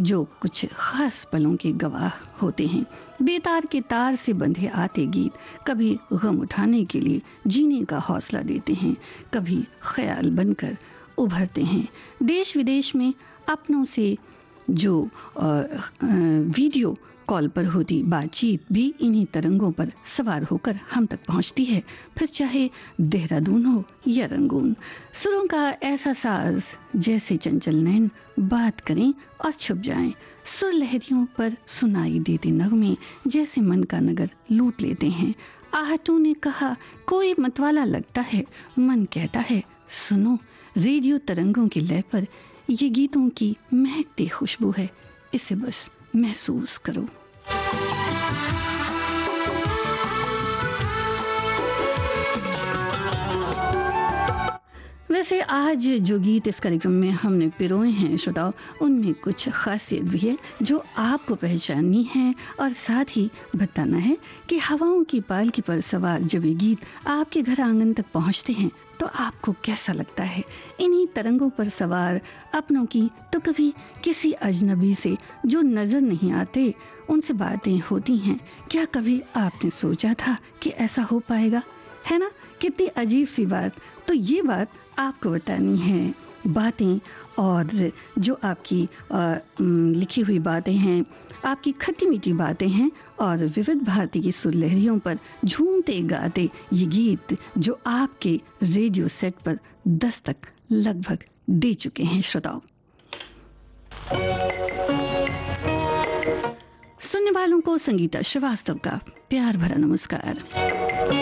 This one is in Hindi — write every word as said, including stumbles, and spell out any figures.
जो कुछ खास पलों के गवाह होते हैं। बेतार के तार से बंधे आते गीत कभी गम उठाने के लिए जीने का हौसला देते हैं, कभी ख्याल बनकर उभरते हैं। देश विदेश में अपनों से जो आ, आ, वीडियो कॉल पर होती बातचीत भी इन्हीं तरंगों पर सवार होकर हम तक पहुंचती है, फिर चाहे देहरादून हो या रंगून। सुरों का ऐसा साज जैसे चंचल नैन बात करें और छुप जाएं। सुर लहरियों पर सुनाई देते नगमे जैसे मन का नगर लूट लेते हैं। आहटों ने कहा कोई मतवाला लगता है, मन कहता है सुनो। रेडियो तरंगों की लय पर ये गीतों की महकती खुशबू है, इसे बस महसूस करो। वैसे आज जो गीत इस कार्यक्रम में हमने पिरोए हैं श्रोताओ, उनमें कुछ खासियत भी है जो आपको पहचाननी है और साथ ही बताना है कि हवाओं की पालकी पर सवार जब ये गीत आपके घर आंगन तक पहुंचते हैं तो आपको कैसा लगता है। इन्हीं तरंगों पर सवार अपनों की तो कभी किसी अजनबी से जो नजर नहीं आते उनसे बातें होती हैं। क्या कभी आपने सोचा था कि ऐसा हो पाएगा? है ना, कितनी अजीब सी बात। तो ये बात आपको बतानी है। बातें और जो आपकी आ, लिखी हुई बातें हैं, आपकी खट्टी मीठी बातें हैं और विविध भारती की सुरलहरियों पर झूमते गाते ये गीत जो आपके रेडियो सेट पर दस्तक लगभग दे चुके हैं श्रोताओं। सुनने वालों को संगीता श्रीवास्तव का प्यार भरा नमस्कार।